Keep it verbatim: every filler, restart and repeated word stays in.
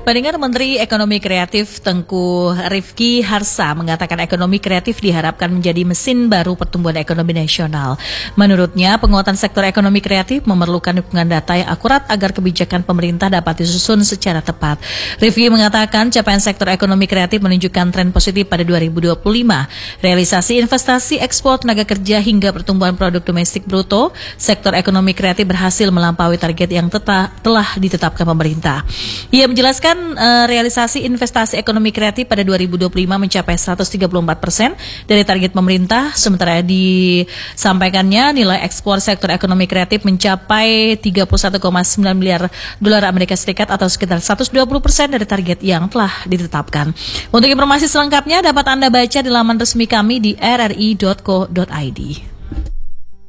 Pendengar, Menteri Ekonomi Kreatif Tengku Rifki Harsa mengatakan ekonomi kreatif diharapkan menjadi mesin baru pertumbuhan ekonomi nasional. Menurutnya, penguatan sektor ekonomi kreatif memerlukan dukungan data yang akurat agar kebijakan pemerintah dapat disusun secara tepat. Rifki mengatakan capaian sektor ekonomi kreatif menunjukkan tren positif pada dua ribu dua puluh lima. Realisasi investasi, ekspor tenaga kerja hingga pertumbuhan produk domestik bruto, sektor ekonomi kreatif berhasil melampaui target yang teta, telah ditetapkan pemerintah. Ia menjelaskan uh, realisasi investasi ekonomi kreatif pada dua ribu dua puluh lima mencapai seratus tiga puluh empat persen dari target pemerintah, sementara disampaikannya nilai ekspor sektor ekonomi kreatif mencapai tiga puluh satu koma sembilan miliar dolar Amerika Serikat atau sekitar seratus dua puluh persen dari target yang telah ditetapkan. Untuk informasi selengkapnya dapat Anda baca di laman resmi kami di r r i dot co dot i d.